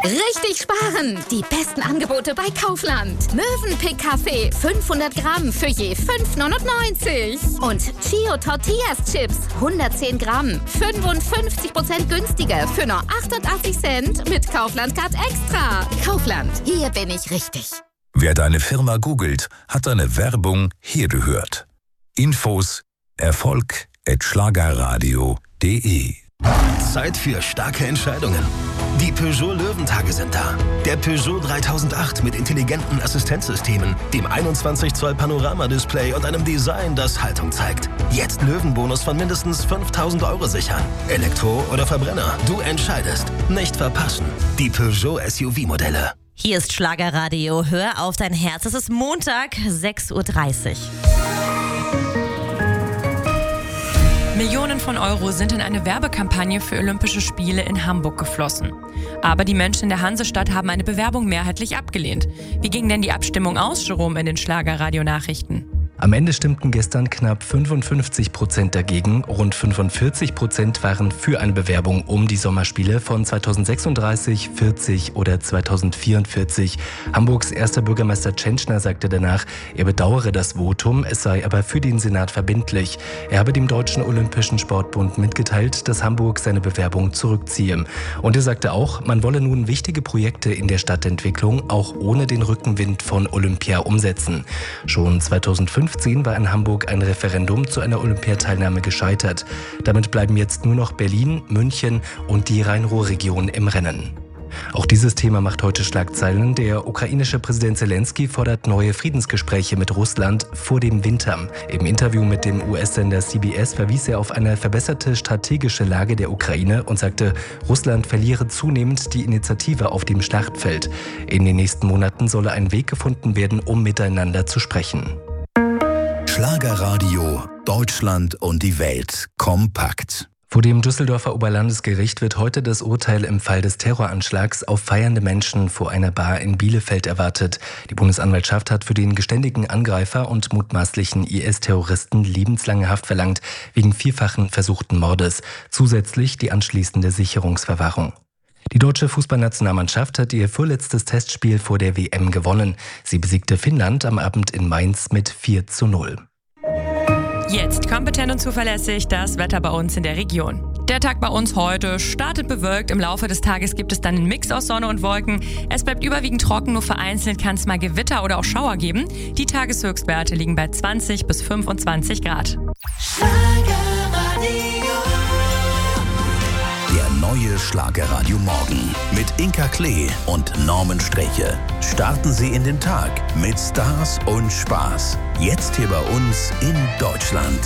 Richtig sparen! Die besten Angebote bei Kaufland. Mövenpick Kaffee 500 Gramm für je 5,99. Und Chio Tortillas Chips 110 Gramm 55% günstiger für nur 88 Cent mit Kaufland Card Extra. Kaufland, hier bin ich richtig. Wer deine Firma googelt, hat deine Werbung hier gehört. Infos erfolg@schlagerradio.de. Zeit für starke Entscheidungen. Die Peugeot Löwentage sind da. Der Peugeot 3008 mit intelligenten Assistenzsystemen, dem 21 Zoll Panoramadisplay und einem Design, das Haltung zeigt. Jetzt Löwenbonus von mindestens 5.000 € sichern. Elektro oder Verbrenner, du entscheidest. Nicht verpassen. Die Peugeot SUV-Modelle. Hier ist Schlagerradio. Hör auf dein Herz. Es ist Montag, 6:30 Uhr. Millionen von Euro sind in eine Werbekampagne für Olympische Spiele in Hamburg geflossen. Aber die Menschen in der Hansestadt haben eine Bewerbung mehrheitlich abgelehnt. Wie ging denn die Abstimmung aus, Jerome, in den Schlagerradio-Nachrichten? Am Ende stimmten gestern knapp 55% dagegen, rund 45% waren für eine Bewerbung um die Sommerspiele von 2036, 40 oder 2044. Hamburgs erster Bürgermeister Tschentschner sagte danach, er bedauere das Votum, es sei aber für den Senat verbindlich. Er habe dem Deutschen Olympischen Sportbund mitgeteilt, dass Hamburg seine Bewerbung zurückziehe. Und er sagte auch, man wolle nun wichtige Projekte in der Stadtentwicklung auch ohne den Rückenwind von Olympia umsetzen. Schon 2015 war in Hamburg ein Referendum zu einer Olympiateilnahme gescheitert. Damit bleiben jetzt nur noch Berlin, München und die Rhein-Ruhr-Region im Rennen. Auch dieses Thema macht heute Schlagzeilen. Der ukrainische Präsident Zelensky fordert neue Friedensgespräche mit Russland vor dem Winter. Im Interview mit dem US-Sender CBS verwies er auf eine verbesserte strategische Lage der Ukraine und sagte, Russland verliere zunehmend die Initiative auf dem Schlachtfeld. In den nächsten Monaten solle ein Weg gefunden werden, um miteinander zu sprechen. Schlagerradio, Deutschland und die Welt kompakt. Vor dem Düsseldorfer Oberlandesgericht wird heute das Urteil im Fall des Terroranschlags auf feiernde Menschen vor einer Bar in Bielefeld erwartet. Die Bundesanwaltschaft hat für den geständigen Angreifer und mutmaßlichen IS-Terroristen lebenslange Haft verlangt, wegen vielfachen versuchten Mordes, zusätzlich die anschließende Sicherungsverwahrung. Die deutsche Fußballnationalmannschaft hat ihr vorletztes Testspiel vor der WM gewonnen. Sie besiegte Finnland am Abend in Mainz mit 4:0. Jetzt kompetent und zuverlässig das Wetter bei uns in der Region. Der Tag bei uns heute startet bewölkt. Im Laufe des Tages gibt es dann einen Mix aus Sonne und Wolken. Es bleibt überwiegend trocken, nur vereinzelt kann es mal Gewitter oder auch Schauer geben. Die Tageshöchstwerte liegen bei 20 bis 25 Grad. Der neue Schlagerradio Morgen mit Inka Klee und Norman Streche. Starten Sie in den Tag mit Stars und Spaß. Jetzt hier bei uns in Deutschland.